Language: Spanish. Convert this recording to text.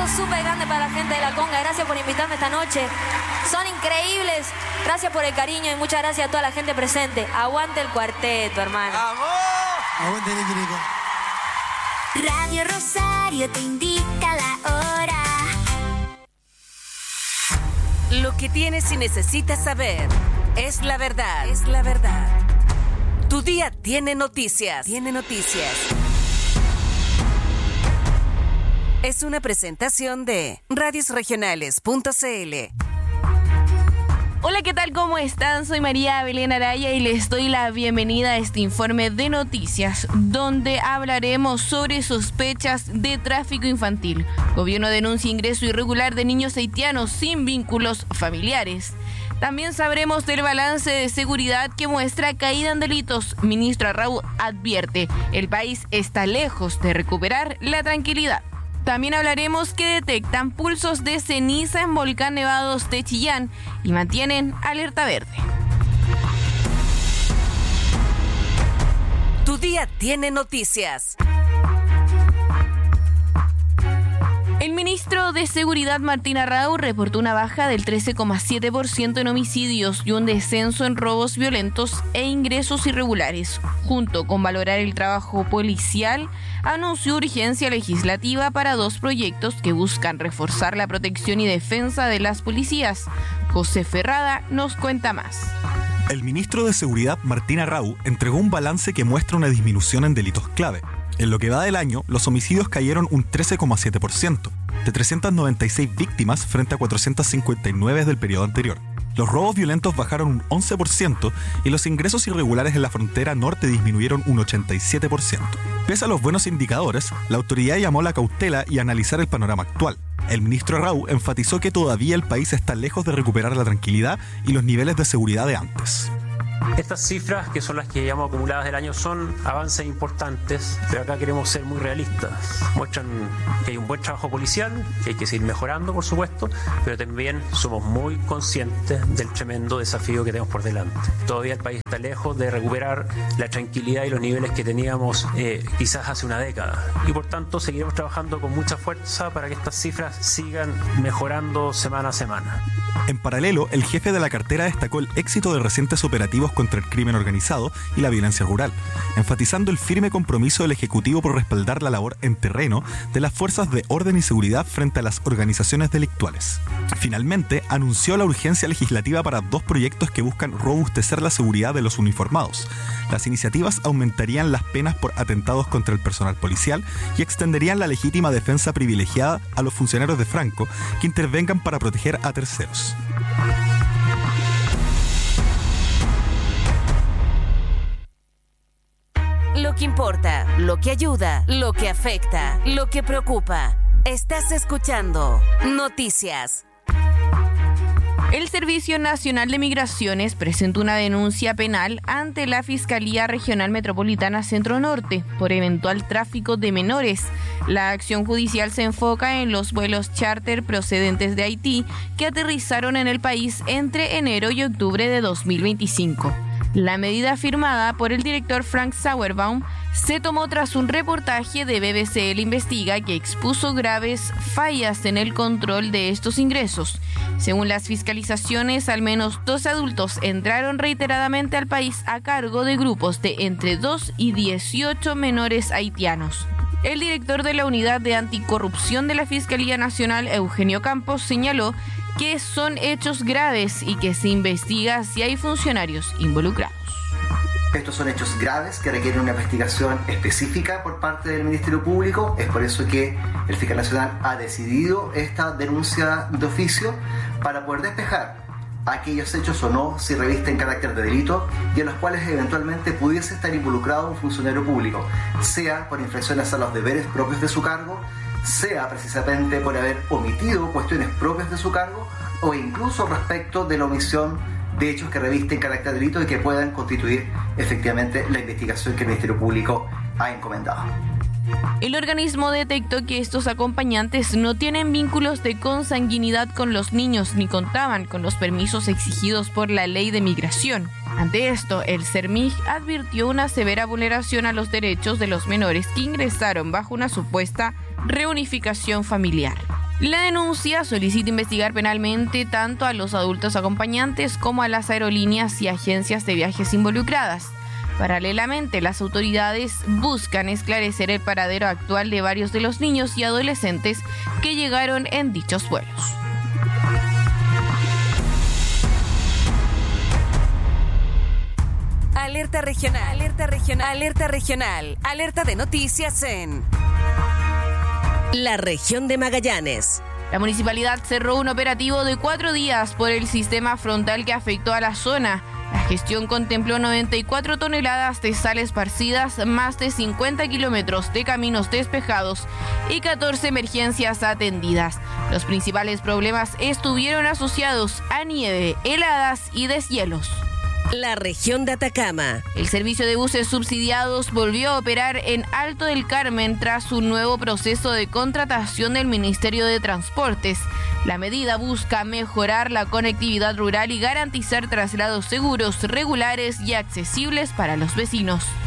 aplauso súper grande para la gente de La Conga. Gracias por invitarme esta noche. Son increíbles. Gracias por el cariño y muchas gracias a toda la gente presente. Aguante el cuarteto, hermano. ¡Vamos! Aguante, Nico. Radio Rosario te indica la hora. Lo que tienes y necesitas saber es la verdad. Es la verdad. Tu día tiene noticias. Tiene noticias. Es una presentación de radiosregionales.cl. Hola, ¿qué tal? ¿Cómo están? Soy María Belén Araya y les doy la bienvenida a este informe de noticias, donde hablaremos sobre sospechas de tráfico infantil. Gobierno denuncia ingreso irregular de niños haitianos sin vínculos familiares. También sabremos del balance de seguridad que muestra caída en delitos. Ministro Arrau advierte, el país está lejos de recuperar la tranquilidad. También hablaremos que detectan pulsos de ceniza en volcán Nevados de Chillán y mantienen alerta verde. Tu día tiene noticias. El ministro de Seguridad Martín Arrau reportó una baja del 13,7% en homicidios y un descenso en robos violentos e ingresos irregulares. Junto con valorar el trabajo policial, anunció urgencia legislativa para 2 proyectos que buscan reforzar la protección y defensa de las policías. José Ferrada nos cuenta más. El ministro de Seguridad Martín Arrau entregó un balance que muestra una disminución en delitos clave. En lo que va del año, los homicidios cayeron un 13,7%, de 396 víctimas frente a 459 del periodo anterior. Los robos violentos bajaron un 11% y los ingresos irregulares en la frontera norte disminuyeron un 87%. Pese a los buenos indicadores, la autoridad llamó a la cautela y a analizar el panorama actual. El ministro Arrau enfatizó que todavía el país está lejos de recuperar la tranquilidad y los niveles de seguridad de antes. Estas cifras, que son las que llevamos acumuladas del año, son avances importantes, pero acá queremos ser muy realistas. Muestran que hay un buen trabajo policial, que hay que seguir mejorando, por supuesto, pero también somos muy conscientes del tremendo desafío que tenemos por delante. Todavía el país está lejos de recuperar la tranquilidad y los niveles que teníamos quizás hace una década. Y por tanto seguiremos trabajando con mucha fuerza para que estas cifras sigan mejorando semana a semana. En paralelo, el jefe de la cartera destacó el éxito de recientes operativos contra el crimen organizado y la violencia rural, enfatizando el firme compromiso del Ejecutivo por respaldar la labor en terreno de las fuerzas de orden y seguridad frente a las organizaciones delictuales. Finalmente, anunció la urgencia legislativa para 2 proyectos que buscan robustecer la seguridad de los uniformados. Las iniciativas aumentarían las penas por atentados contra el personal policial y extenderían la legítima defensa privilegiada a los funcionarios de Franco que intervengan para proteger a terceros. Lo que importa, lo que ayuda, lo que afecta, lo que preocupa. Estás escuchando Noticias. El Servicio Nacional de Migraciones presentó una denuncia penal ante la Fiscalía Regional Metropolitana Centro Norte por eventual tráfico de menores. La acción judicial se enfoca en los vuelos charter procedentes de Haití que aterrizaron en el país entre enero y octubre de 2025. La medida firmada por el director Frank Sauerbaum se tomó tras un reportaje de BBC El Investiga que expuso graves fallas en el control de estos ingresos. Según las fiscalizaciones, al menos 2 adultos entraron reiteradamente al país a cargo de grupos de entre 2 y 18 menores haitianos. El director de la Unidad de Anticorrupción de la Fiscalía Nacional, Eugenio Campos, señaló que son hechos graves y que se investiga si hay funcionarios involucrados. Estos son hechos graves que requieren una investigación específica por parte del Ministerio Público. Es por eso que el Fiscal Nacional ha decidido esta denuncia de oficio para poder despejar aquellos hechos o no si revisten carácter de delito y en los cuales eventualmente pudiese estar involucrado un funcionario público, sea por infracciones a los deberes propios de su cargo, sea precisamente por haber omitido cuestiones propias de su cargo o incluso respecto de la omisión de hechos que revisten carácter de delito y que puedan constituir efectivamente la investigación que el Ministerio Público ha encomendado. El organismo detectó que estos acompañantes no tienen vínculos de consanguinidad con los niños ni contaban con los permisos exigidos por la ley de migración. Ante esto, el CERMIG advirtió una severa vulneración a los derechos de los menores que ingresaron bajo una supuesta reunificación familiar. La denuncia solicita investigar penalmente tanto a los adultos acompañantes como a las aerolíneas y agencias de viajes involucradas. Paralelamente, las autoridades buscan esclarecer el paradero actual de varios de los niños y adolescentes que llegaron en dichos vuelos. Alerta regional, alerta regional, alerta regional, alerta de noticias en la región de Magallanes. La municipalidad cerró un operativo de 4 días por el sistema frontal que afectó a la zona. La gestión contempló 94 toneladas de sal esparcidas, más de 50 kilómetros de caminos despejados y 14 emergencias atendidas. Los principales problemas estuvieron asociados a nieve, heladas y deshielos. La región de Atacama. El servicio de buses subsidiados volvió a operar en Alto del Carmen tras un nuevo proceso de contratación del Ministerio de Transportes. La medida busca mejorar la conectividad rural y garantizar traslados seguros, regulares y accesibles para los vecinos.